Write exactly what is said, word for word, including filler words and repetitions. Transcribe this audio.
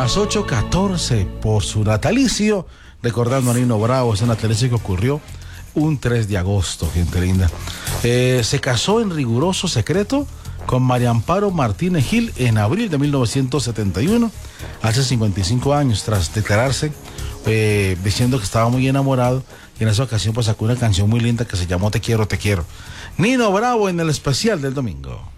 las ocho catorce por su natalicio, recordando a Nino Bravo, ese natalicio que ocurrió un tres de agosto, gente linda. Eh, se casó en riguroso secreto con María Amparo Martínez Gil en abril de mil novecientos setenta y uno, hace cincuenta y cinco años, tras declararse eh, diciendo que estaba muy enamorado, y en esa ocasión pues sacó una canción muy linda que se llamó Te quiero, te quiero. Nino Bravo en el especial del domingo.